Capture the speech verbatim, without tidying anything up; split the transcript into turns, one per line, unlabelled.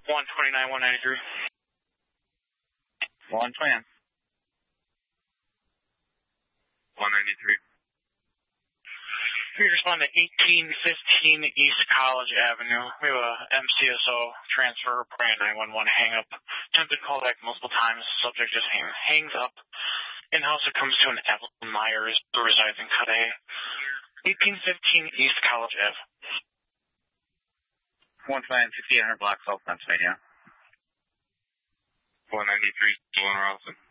one twenty-nine, one ninety-three.
one twenty-nine. one ninety-three.
Please respond to eighteen fifteen East College Avenue. We have a M C S O transfer, brand nine one one hang up. Attempted callback multiple times. Subject just hang, hangs up. In-house it comes to an Evelyn Myers who resides in Cut A. eighteen fifteen East College Avenue.
one twenty-nine, fifty-eight hundred block, South Pennsylvania.
one ninety-three, Dylan Ralston.